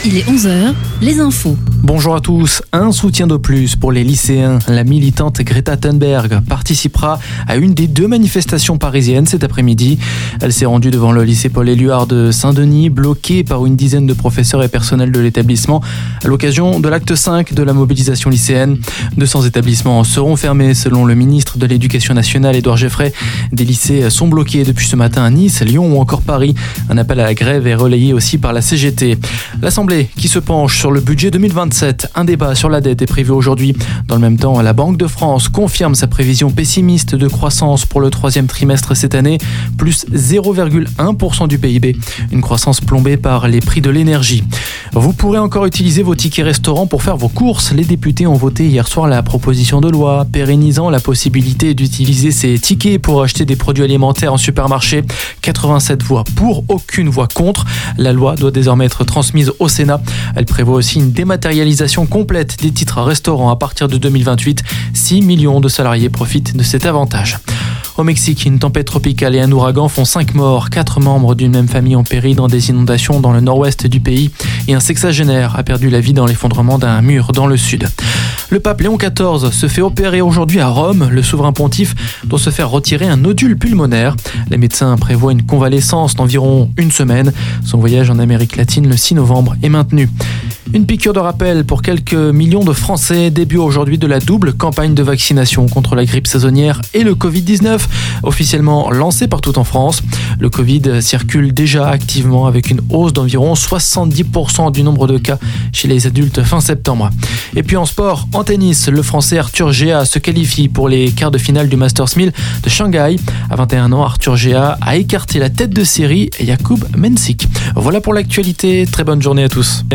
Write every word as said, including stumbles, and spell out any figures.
Il est onze heures, les infos. Bonjour à tous. Un soutien de plus pour les lycéens. La militante Greta Thunberg participera à une des deux manifestations parisiennes cet après-midi. Elle s'est rendue devant le lycée Paul-Éluard de Saint-Denis, bloquée par une dizaine de professeurs et personnels de l'établissement à l'occasion de l'acte cinq de la mobilisation lycéenne. deux cents établissements seront fermés selon le ministre de l'Éducation nationale, Édouard Geoffrey. Des lycées sont bloqués depuis ce matin à Nice, Lyon ou encore Paris. Un appel à la grève est relayé aussi par la C G T. L'Assemblée qui se penche sur le budget deux mille vingt-sept. Un débat sur la dette est prévu aujourd'hui. Dans le même temps, la Banque de France confirme sa prévision pessimiste de croissance pour le troisième trimestre cette année, plus zéro virgule un pour cent du P I B. Une croissance plombée par les prix de l'énergie. Vous pourrez encore utiliser vos tickets restaurants pour faire vos courses. Les députés ont voté hier soir la proposition de loi pérennisant la possibilité d'utiliser ces tickets pour acheter des produits alimentaires en supermarché. quatre-vingt-sept voix pour, aucune voix contre. La loi doit désormais être transmise au Sénat. Elle prévoit aussi une dématérialisation complète des titres restaurants à partir de deux mille vingt-huit. six millions de salariés profitent de cet avantage. Au Mexique, une tempête tropicale et un ouragan font cinq morts. Quatre membres d'une même famille ont péri dans des inondations dans le nord-ouest du pays et un sexagénaire a perdu la vie dans l'effondrement d'un mur dans le sud. Le pape Léon quatorze se fait opérer aujourd'hui à Rome. Le souverain pontife doit se faire retirer un nodule pulmonaire. Les médecins prévoient une convalescence d'environ une semaine. Son voyage en Amérique latine le six novembre est maintenu. Une piqûre de rappel pour quelques millions de Français. Début aujourd'hui de la double campagne de vaccination contre la grippe saisonnière et le covid dix-neuf, officiellement lancée partout en France. Le Covid circule déjà activement avec une hausse d'environ soixante-dix pour cent du nombre de cas chez les adultes fin septembre. Et puis en sport, en tennis, le Français Arthur Géa se qualifie pour les quarts de finale du Masters mille de Shanghai. À vingt et un ans, Arthur Géa a écarté la tête de série Jakub Mensik. Voilà pour l'actualité. Très bonne journée à tous.